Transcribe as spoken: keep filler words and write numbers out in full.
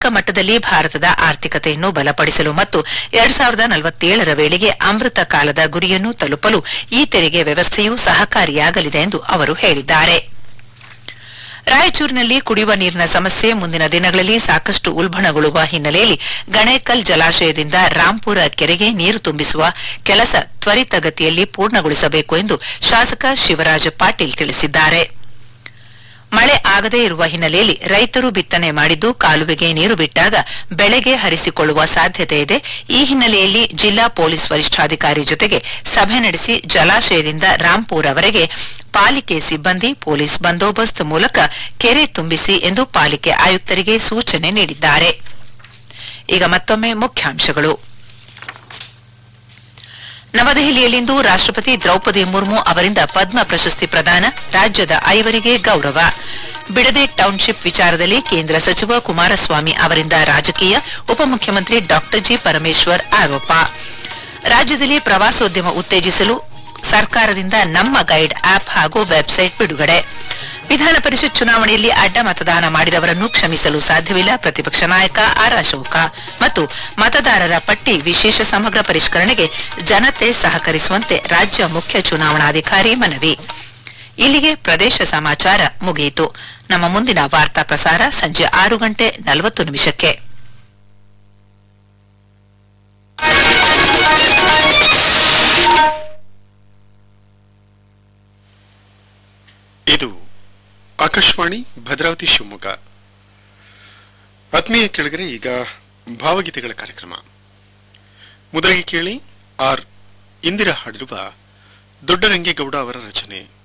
ಮಟ್ಟದಲ್ಲಿ ಭಾರತದ ಆರ್ಥಿಕತೆಯನ್ನು ಬಲಪಡಿಸಲು ಮತ್ತು ಎರಡ್ ಸಾವಿರದ ನಲವತ್ತೇಳರ ವೇಳೆಗೆ ಅಮೃತ ಕಾಲದ ಗುರಿಯನ್ನು ತಲುಪಲು ಈ ತೆರಿಗೆ ವ್ಯವಸ್ಥೆಯು ಸಹಕಾರಿಯಾಗಲಿದೆ ಎಂದು ಅವರು ಹೇಳಿದ್ದಾರೆ. ರಾಯಚೂರಿನಲ್ಲಿ ಕುಡಿಯುವ ನೀರಿನ ಸಮಸ್ಯೆ ಮುಂದಿನ ದಿನಗಳಲ್ಲಿ ಸಾಕಷ್ಟು ಉಲ್ಬಣಗೊಳ್ಳುವ ಹಿನ್ನೆಲೆಯಲ್ಲಿ ಗಣೇಕಲ್ ಜಲಾಶಯದಿಂದ ರಾಂಪುರ ಕೆರೆಗೆ ನೀರು ತುಂಬಿಸುವ ಕೆಲಸ ತ್ವರಿತಗತಿಯಲ್ಲಿ ಪೂರ್ಣಗೊಳಿಸಬೇಕು ಎಂದು ಶಾಸಕ ಶಿವರಾಜ ಪಾಟೀಲ್ ತಿಳಿಸಿದ್ದಾರೆ. ಮಳೆ ಆಗದೇ ಇರುವ ಹಿನ್ನೆಲೆಯಲ್ಲಿ ರೈತರು ಬಿತ್ತನೆ ಮಾಡಿದ್ದು ಕಾಲುವೆಗೆ ನೀರು ಬಿಟ್ಟಾಗ ಬೆಳೆಗೆ ಹರಿಸಿಕೊಳ್ಳುವ ಸಾಧ್ಯತೆ ಇದೆ. ಈ ಹಿನ್ನೆಲೆಯಲ್ಲಿ ಜಿಲ್ಲಾ ಪೊಲೀಸ್ ವರಿಷ್ಠಾಧಿಕಾರಿ ಜೊತೆಗೆ ಸಭೆ ನಡೆಸಿ ಜಲಾಶಯದಿಂದ ರಾಂಪುರವರೆಗೆ ಪಾಲಿಕೆ ಸಿಬ್ಬಂದಿ ಪೊಲೀಸ್ ಬಂದೋಬಸ್ತ್ ಮೂಲಕ ಕೆರೆ ತುಂಬಿಸಿ ಎಂದು ಪಾಲಿಕೆ ಆಯುಕ್ತರಿಗೆ ಸೂಚನೆ ನೀಡಿದ್ದಾರೆ. ಈಗ ಮತ್ತೊಮ್ಮೆ ಮುಖ್ಯಾಂಶಗಳು. ನವದೆಹಲಿಯಲ್ಲಿಂದು ರಾಷ್ಟ್ರಪತಿ ದ್ರೌಪದಿ ಮುರ್ಮು ಅವರಿಂದ ಪದ್ಮ ಪ್ರಶಸ್ತಿ ಪ್ರದಾನ, ರಾಜ್ಯದ ಐವರಿಗೆ ಗೌರವ. ಬಿಡದೆ ಟೌನ್ಶಿಪ್ ವಿಚಾರದಲ್ಲಿ ಕೇಂದ್ರ ಸಚಿವ ಕುಮಾರಸ್ವಾಮಿ ಅವರಿಂದ ರಾಜಕೀಯ, ಉಪಮುಖ್ಯಮಂತ್ರಿ ಡಾ ಜಿ ಪರಮೇಶ್ವರ್ ಆರೋಪ. ರಾಜ್ಯದಲ್ಲಿ ಪ್ರವಾಸೋದ್ಯಮ ಉತ್ತೇಜಿಸಲು ಸರ್ಕಾರದಿಂದ ನಮ್ಮ ಗೈಡ್ ಆಪ್ ಹಾಗೂ ವೆಬ್ಸೈಟ್ ಬಿಡುಗಡೆ. ವಿಧಾನ ಪರಿಷತ್ ಚುನಾವಣೆಯಲ್ಲಿ ಅಡ್ಡ ಮತದಾನ ಮಾಡಿದವರನ್ನು ಕ್ಷಮಿಸಲು ಸಾಧ್ಯವಿಲ್ಲ, ಪ್ರತಿಪಕ್ಷ ನಾಯಕ ಆರ್ ಅಶೋಕ. ಮತ್ತು ಮತದಾರರ ಪಟ್ಟಿ ವಿಶೇಷ ಸಮಗ್ರ ಪರಿಷ್ಕರಣೆಗೆ ಜನತೆ ಸಹಕರಿಸುವಂತೆ ರಾಜ್ಯ ಮುಖ್ಯ ಚುನಾವಣಾಧಿಕಾರಿ ಮನವಿ. ಇಲ್ಲಿಗೆ ಪ್ರದೇಶ ಸಮಾಚಾರ ಮುಗಿಯಿತು. ನಮ್ಮ ಮುಂದಿನ ವಾರ್ತಾ ಪ್ರಸಾರ ಸಂಜೆ ಆರು ಗಂಟೆ ನಲವತ್ತು ನಿಮಿಷಕ್ಕೆ. ಇದು ಆಕಾಶವಾಣಿ ಭದ್ರಾವತಿ ಶಿವಮೊಗ್ಗ. ಆತ್ಮೀಯ ಕೆಳಗರೆ, ಈಗ ಭಾವಗೀತೆಗಳ ಕಾರ್ಯಕ್ರಮ. ಮೊದಲಿಗೆ ಕೇಳಿ ಆರ್ ಇಂದಿರಾ ಹಾಡಿರುವ ದೊಡ್ಡರಂಗೇಗೌಡ ಅವರ ರಚನೆ.